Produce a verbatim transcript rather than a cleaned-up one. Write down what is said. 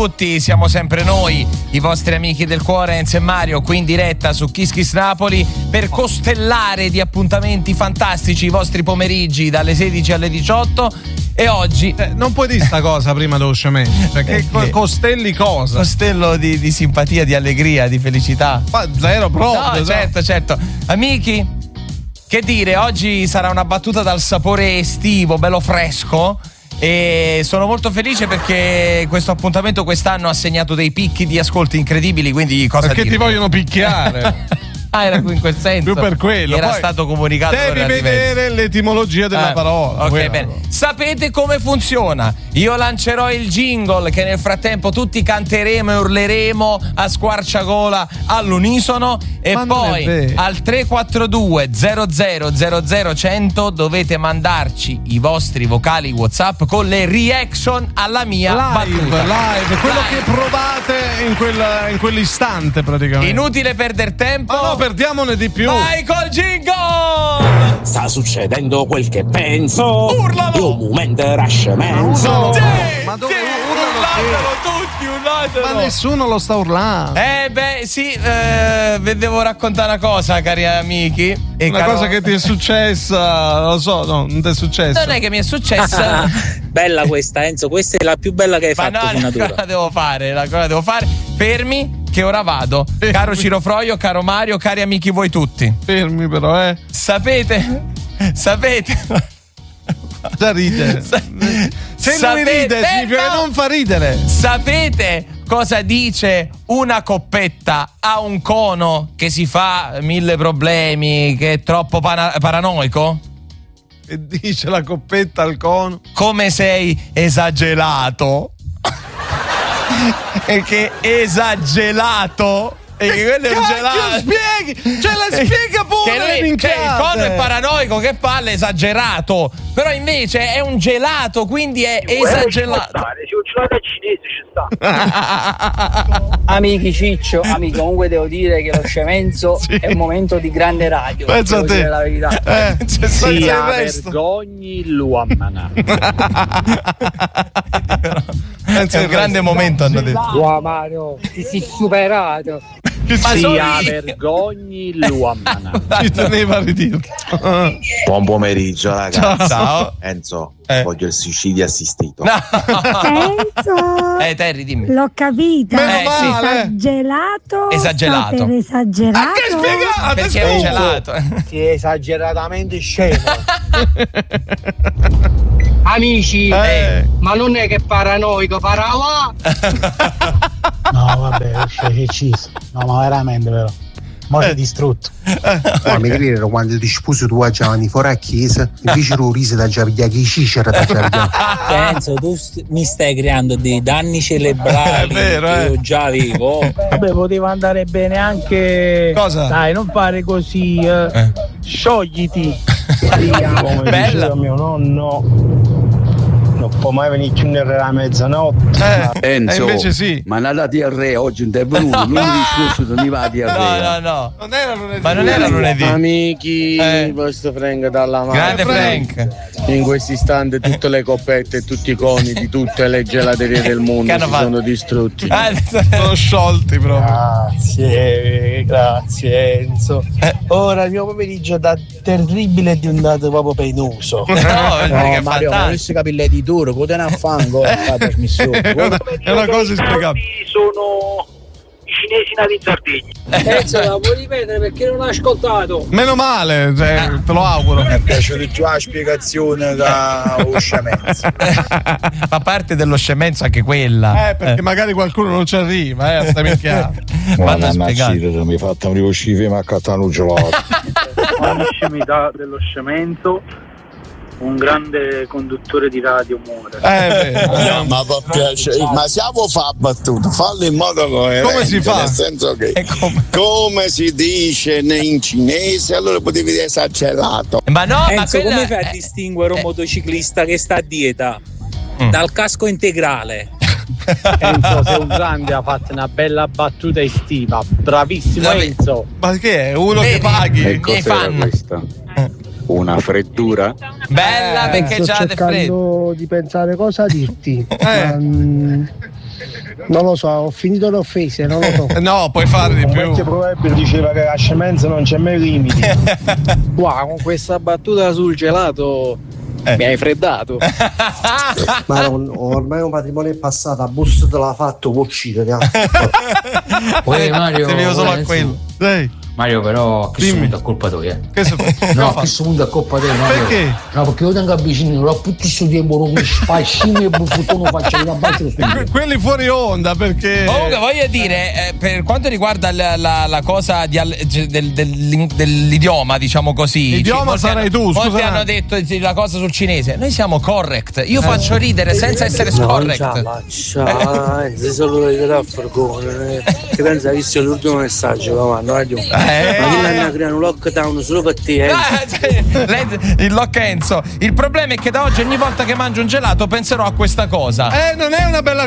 tutti, siamo sempre noi, i vostri amici del cuore, Enzo e Mario, qui in diretta su Kiss Kiss Napoli per costellare di appuntamenti fantastici i vostri pomeriggi dalle sedici alle diciotto. E oggi eh, non puoi dire sta cosa prima dello sciamento, perché eh, costelli cosa? Costello di, di simpatia, di allegria, di felicità. Ma zero proprio. No, certo, certo. Amici, che dire, oggi sarà una battuta dal sapore estivo, bello fresco. E sono molto felice perché questo appuntamento quest'anno ha segnato dei picchi di ascolti incredibili, quindi cosa perché dire? Ti vogliono picchiare. Ah, era in quel senso. Più per quello. Era Poi stato comunicato. devi vedere diversi. L'etimologia della ah, parola. Ok, quello. bene. Sapete come funziona? Io lancerò il jingle che nel frattempo tutti canteremo e urleremo a squarciagola all'unisono e Ma poi al tre quattro due zero zero zero zero cento dovete mandarci i vostri vocali WhatsApp con le reaction alla mia live, battuta. Live, quello live. Che provate in, quella, in quell'istante praticamente. Inutile perdere tempo. Ma no, perdiamone di più. Vai col jingle! Sta succedendo quel che penso. Urlalo! Io un momento rascemenzo. Sì, ma dove sì, urlalo? tutti, urlatelo. Ma nessuno lo sta urlando. Eh beh, sì, eh, vi devo raccontare una cosa, cari amici. E una caro... cosa che ti è successa, lo so, no, non ti è successa. Non è che mi è successa. Bella questa, Enzo, questa è la più bella che hai ma fatto. no, ancora la devo fare, la devo fare. Fermi, che ora vado. Fermi. Caro Ciro Froio, caro Mario, cari amici voi tutti. Fermi però, eh. Sapete? Sapete? Già ride. Sa- Se sapete, lui ride eh, significa che no. non fa ridere. Sapete cosa dice una coppetta a un cono che si fa mille problemi, che è troppo pana- paranoico? E dice la coppetta al cono: come sei esagerato. E che esagerato. E che quello è un gelato. Spieghi, cioè la spiega pure. Che lui, cioè, il cono è paranoico, che palle, esagerato. Però invece è un gelato, quindi è esagerato. Se un gelato cinese ci sta. Amici Ciccio, amico, comunque devo dire che lo scemenzo sì. è un momento di grande radio. Pensa devo a te. dire la verità. Eh, c'è sì, il a resto. vergogni l'uomana. È un grande momento, hanno detto. Wow, Mario, ti sei superato. Ma sì, a vergogni l'uomana. Ci teneva a ridirlo. Buon pomeriggio, ragazzi. Ciao. Enzo, eh. voglio il suicidio assistito. No. Enzo, eh, Terry, dimmi. l'ho capita. Meno eh, male. Esagerato. Esagerato. Per esagerato. Ma che spiegate? Perché è un gelato. Si è esageratamente scemo. Amici, eh. ma non è che paranoico, parava. No, vabbè, che ciso. No, ma veramente vero. Mo' sei distrutto. Ma mi credere quando ti sposi tu a Giovanni fuori a chiesa, invece lo risi da Giaviglia che cicera da Giaviglia. Enzo, tu st- mi stai creando dei danni cerebrali. È vero, che eh. io già avevo. Vabbè, poteva andare bene anche. Cosa? Dai, non fare così. Eh. Eh. Sciogliti. Come Bella. diceva mio nonno, non può mai venire più nella mezzanotte. Eh, Enzo, e invece sì. ma nella diarrea oggi non è venuto, No. lunedì scorso non va No, diarrea. no, no. Non era lunedì. Ma non era lunedì. Amici, Eh. questo Frank dalla mano. Grande Frank. In questo istante tutte le coppette e tutti i coni di tutte le gelaterie del mondo Che hanno si fatto? sono distrutti. Ah, Sono sciolti proprio. Grazie, grazie Enzo. Eh. Ora il mio pomeriggio da terribile è diventato proprio penoso. No, perché è Mario, ma fantastico. i capelli di duro, potete a fango la trasmissione. È una, è una cosa inspiegabile. Sono i cinesi nati in Sardegna. Enzo, la puoi ripetere perché non l'ho ascoltato. Meno male, cioè, te lo auguro. Mi piace di più la spiegazione da usciamenza. Fa parte dello scemenzo anche quella. Eh, perché magari qualcuno non ci arriva, eh, a sta minchiata. Vanno a spiegare. Mi fatto un riuscire a cattare un gelato. Ogni scemità dello scemenzo, un grande conduttore di radio muore. Eh, beh, No, ma per piacere, ma siamo fa battuta, fallo in modo coerente. Come si fa? Nel senso che E come? come si dice in cinese, allora potevi dire esagerato. Ma no, ma Enzo, quella... come fai a eh, distinguere un eh. motociclista che sta a dieta Mm. dal casco integrale? Enzo, sei un grande, ha fatto una bella battuta estiva. Bravissimo Vabbè. Enzo. Ma che è? Uno Vedi? che paghi? E miei fan. questa? Una freddura? Bella, Eh, perché sto già de freddo. cercando di pensare cosa dirti. Eh. Ma, mm, Non lo so, ho finito le offese, non lo so. No, puoi fare di più. Perché Proverbio diceva che la scemenza non c'è mai limiti. Wow, con questa battuta sul gelato Eh. mi hai freddato. Ma non- ormai un patrimonio è passato, a bus te l'ha fatto, può uccidere. Poi Mario, Servivo solo a adesso- quello. Dai. Mario, però, a questo Dimmi. punto è colpa tua, eh. Che so- No, a questo punto è colpa tua, Mario. Perché? No, perché io tengo avvicino, l'ho tutto questo tempo, non mi spascini e buffotone faccio una base Que- quelli fuori onda perché. Comunque voglio dire, eh, per quanto riguarda la, la- la cosa di al- cioè, del- del- dell'idioma, diciamo così. L'idioma ci- molti sarai hanno- tu, Molti scusa. hanno detto eh, la cosa sul cinese. Noi siamo correct. Io Eh. faccio ridere senza essere correct. Ciao, si saluta di Raffargone. Che pensa che sia l'ultimo messaggio, ma no, radio. Eh. Ma chi l'hanno creato un lockdown solo per te, eh? Ah, cioè, lei- il Lockenzo. Il problema è che da oggi ogni volta che mangio un gelato penserò a questa cosa. Eh, non è una bella